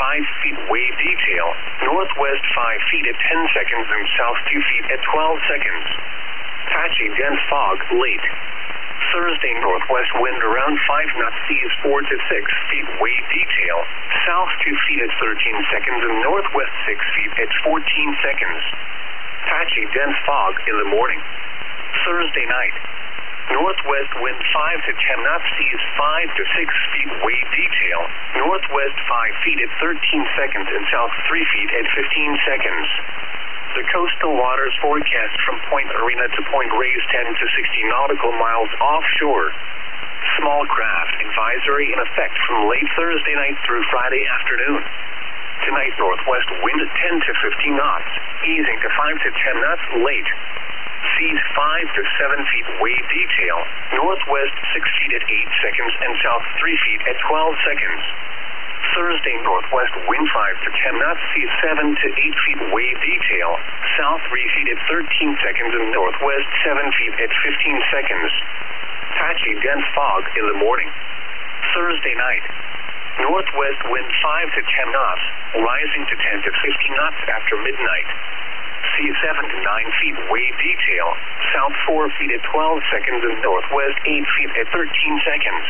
5 feet wave detail, northwest 5 feet at 10 seconds and south 2 feet at 12 seconds. Patchy dense fog late. Thursday northwest wind around 5 knots, seas 4 to 6 feet wave detail, south 2 feet at 13 seconds and northwest 6 feet at 14 seconds. Patchy dense fog in the morning. Thursday night. Northwest wind 5 to 10 knots, seas 5 to 6 feet wave detail, northwest 5 feet at 13 seconds and south 3 feet at 15 seconds. The coastal waters forecast from Point Arena to Point Reyes 10 to 60 nautical miles offshore. Small craft advisory in effect from late Thursday night through Friday afternoon. Tonight northwest wind 10 to 15 knots, easing to 5 to 10 knots late. Seas 5 to 7 feet wave detail, northwest 6 feet at 8 seconds and south 3 feet at 12 seconds. Thursday northwest wind 5 to 10 knots, seas 7 to 8 feet wave detail, south 3 feet at 13 seconds and northwest 7 feet at 15 seconds. Patchy dense fog in the morning. Thursday night. Northwest wind 5 to 10 knots, rising to 10 to 15 knots after midnight. Seas 7 to 9 feet wave detail, south 4 feet at 12 seconds and northwest 8 feet at 13 seconds.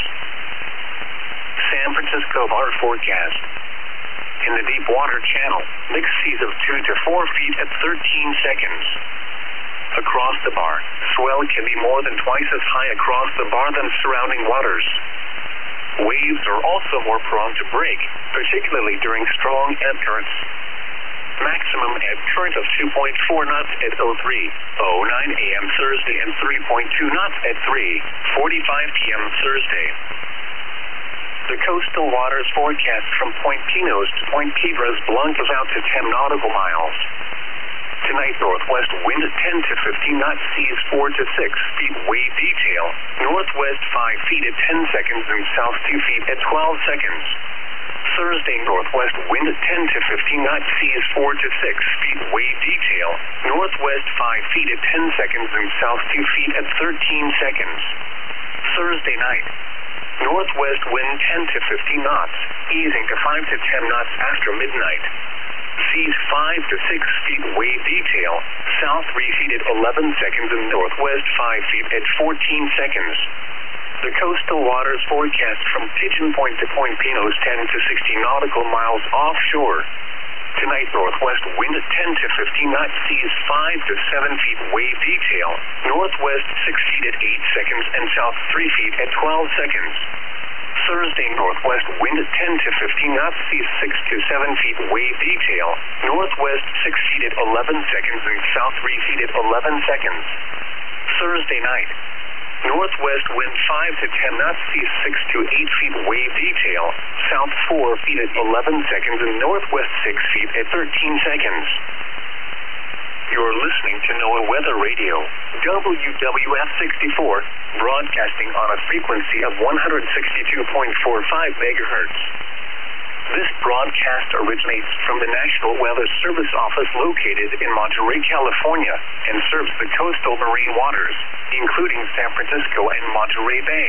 San Francisco bar forecast. In the deep water channel, mixed seas of 2 to 4 feet at 13 seconds. Across the bar, swell can be more than twice as high across the bar than surrounding waters. Waves are also more prone to break, particularly during strong ebb currents. Maximum ebb current of 2.4 knots at 03:09 a.m. Thursday and 3.2 knots at 3:45 p.m. Thursday. The coastal waters forecast from Point Pinos to Point Cabras Blancas out to 10 nautical miles. Tonight northwest wind 10 to 15 knots, seas 4 to 6 feet wave detail, northwest 5 feet at 10 seconds and south 2 feet at 12 seconds. Thursday northwest wind 10 to 15 knots, seas 4 to 6 feet wave detail, northwest 5 feet at 10 seconds and south 2 feet at 13 seconds. Thursday night. Northwest wind 10 to 15 knots, easing to 5 to 10 knots after midnight. Seas 5 to 6 feet wave detail, south 3 feet at 11 seconds and northwest 5 feet at 14 seconds. The coastal waters forecast from Pigeon Point to Point Pinos 10 to 60 nautical miles offshore. Tonight northwest wind 10 to 15 knots, seas 5 to 7 feet wave detail, northwest 6 feet at 8 seconds and south 3 feet at 12 seconds. Thursday northwest wind 10 to 15 knots, seas 6 to 7 feet wave detail, northwest 6 feet at 11 seconds and south 3 feet at 11 seconds. Thursday night. Northwest wind 5 to 10 knots, seas 6 to 8 feet wave detail, south 4 feet at 11 seconds and northwest 6 feet at 13 seconds. You're listening to NOAA Weather Radio, WWF 64, broadcasting on a frequency of 162.45 megahertz. This broadcast originates from the National Weather Service Office located in Monterey, California, and serves the coastal marine waters, including San Francisco and Monterey Bay.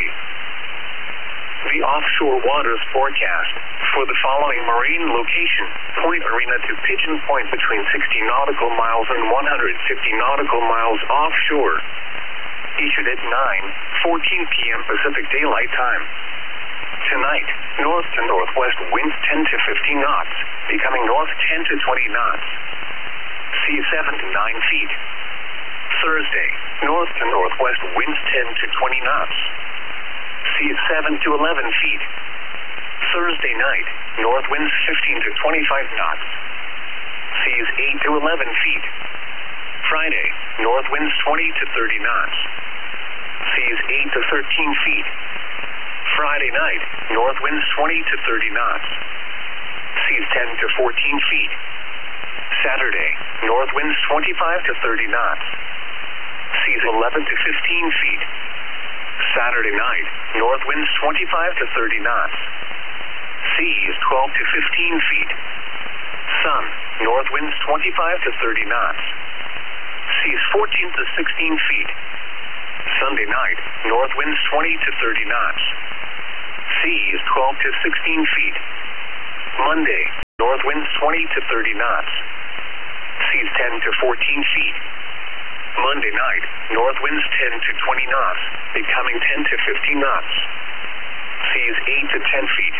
The offshore waters forecast for the following marine location, Point Arena to Pigeon Point between 60 nautical miles and 150 nautical miles offshore. Issued at 9:14 p.m. Pacific Daylight Time. Tonight, north to northwest winds 10 to 15 knots, becoming north 10 to 20 knots. Seas 7 to 9 feet. Thursday, north to northwest winds 10 to 20 knots. Seas 7 to 11 feet. Thursday night, north winds 15 to 25 knots. Seas 8 to 11 feet. Friday, north winds 20 to 30 knots. Seas 8 to 13 feet. Friday night, north winds 20 to 30 knots. Seas 10 to 14 feet. Saturday, north winds 25 to 30 knots. Seas 11 to 15 feet. Saturday night, north winds 25 to 30 knots. Seas 12 to 15 feet. Sun, north winds 25 to 30 knots. Seas 14 to 16 feet. Sunday night, north winds 20 to 30 knots. Seas 12 to 16 feet. Monday, North winds 20 to 30 knots. Seas 10 to 14 feet. Monday night, north winds 10 to 20 knots, becoming 10 to 15 knots. Seas 8 to 10 feet.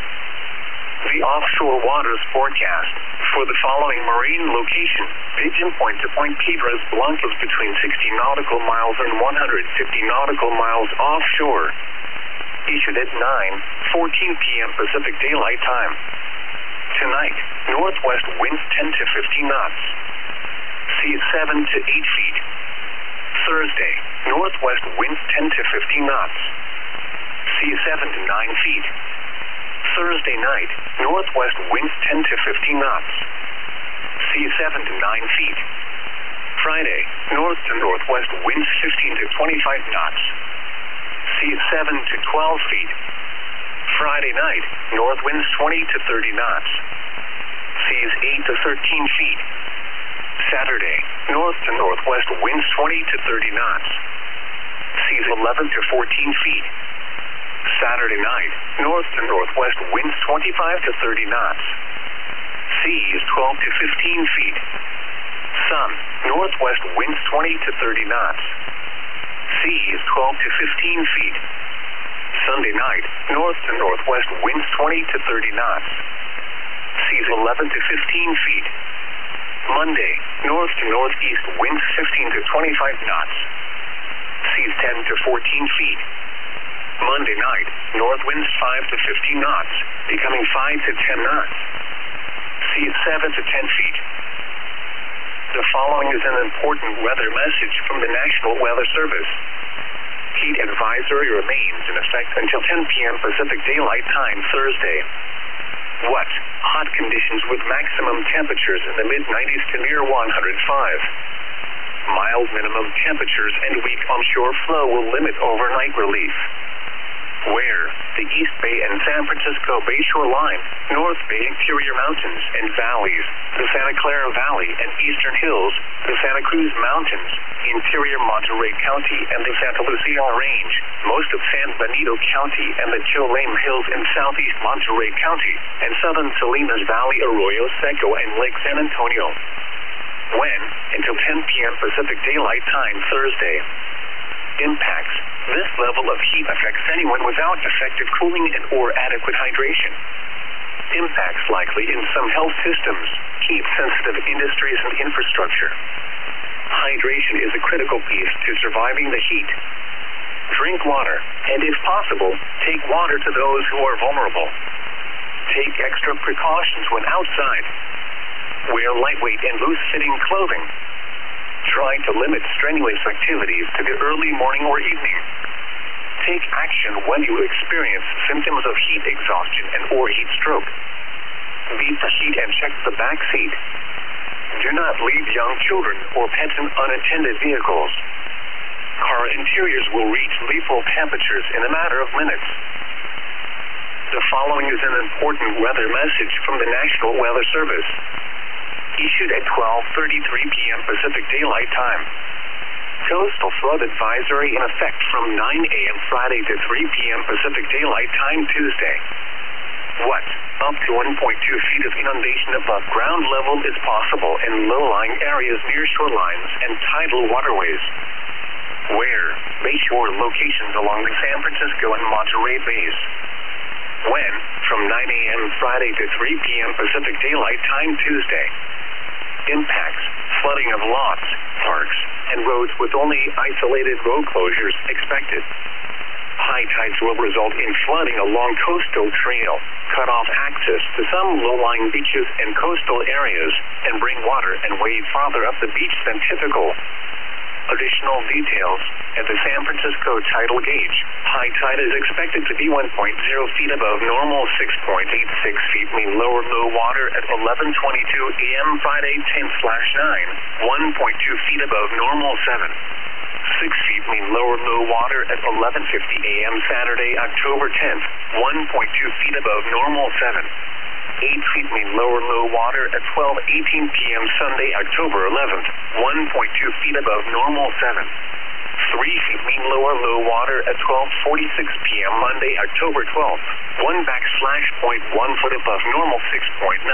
The offshore waters forecast for the following marine location: Pigeon Point to Point Piedras Blancas between 60 nautical miles and 150 nautical miles offshore. Issued at 9:14 p.m. Pacific Daylight Time. Tonight, northwest winds 10 to 15 knots. Seas 7 to 8 feet. Thursday, northwest winds 10 to 15 knots. Seas 7 to 9 feet. Thursday night, northwest winds 10 to 15 knots. Seas 7 to 9 feet. Friday, north to northwest winds 15 to 25 knots. Seas 7 to 12 feet. Friday night, north winds 20 to 30 knots. Seas 8 to 13 feet. Saturday, north to northwest winds 20 to 30 knots. Seas 11 to 14 feet. Saturday night, north to northwest winds 25 to 30 knots. Seas 12 to 15 feet. Sun, northwest winds 20 to 30 knots. Seas 12 to 15 feet. Sunday night, north to northwest winds 20 to 30 knots. Seas 11 to 15 feet. Monday, north to northeast winds 15 to 25 knots. Seas 10 to 14 feet. Monday night, north winds 5 to 15 knots, becoming 5 to 10 knots. Seas 7 to 10 feet. The following is an important weather message from the National Weather Service. Heat advisory remains in effect until 10 p.m. Pacific Daylight Time Thursday. What? Hot conditions with maximum temperatures in the mid-90s to near 105. Mild minimum temperatures and weak onshore flow will limit overnight relief. Where? The East Bay and San Francisco Bayshore line, North Bay interior mountains and valleys, the Santa Clara Valley and Eastern Hills, the Santa Cruz Mountains, interior Monterey County and the Santa Lucia Range, most of San Benito County and the Cholame Hills in southeast Monterey County, and southern Salinas Valley, Arroyo Seco, and Lake San Antonio. When? Until 10 p.m. Pacific Daylight Time Thursday. Impacts. This level of heat affects anyone without effective cooling and/or adequate hydration. Impacts likely in some health systems, heat-sensitive industries and infrastructure. Hydration is a critical piece to surviving the heat. Drink water, and if possible, take water to those who are vulnerable. Take extra precautions when outside. Wear lightweight and loose-fitting clothing. Try to limit strenuous activities to the early morning or evening. Take action when you experience symptoms of heat exhaustion and/or heat stroke. Beat the heat and check the back seat. Do not leave young children or pets in unattended vehicles. Car interiors will reach lethal temperatures in a matter of minutes. The following is an important weather message from the National Weather Service. Issued at 12:33 p.m. Pacific Daylight Time. Coastal flood advisory in effect from 9 a.m. Friday to 3 p.m. Pacific Daylight Time Tuesday. What? Up to 1.2 feet of inundation above ground level is possible in low-lying areas near shorelines and tidal waterways. Where? Bayshore locations along the San Francisco and Monterey Bays. When? From 9 a.m. Friday to 3 p.m. Pacific Daylight Time Tuesday. Impacts. Flooding of lots, parks, and roads with only isolated road closures expected. High tides will result in flooding along coastal trail, cut off access to some low-lying beaches and coastal areas, and bring water and wade farther up the beach than typical. Additional details. At the San Francisco tidal gauge, high tide is expected to be 1.0 feet above normal, 6.86 feet mean lower low water at 11:22 a.m. Friday 10/9, 1.2 feet above normal 7. 6 feet mean lower low water at 11:50 a.m. Saturday, October 10th, 1.2 feet above normal 7. 8 feet mean lower low water at 12:18 p.m. Sunday, October 11th, 1.2 feet above normal 7. 3 feet mean lower low water at 12:46 p.m. Monday, October 12th, 1/1 foot above normal 6.9.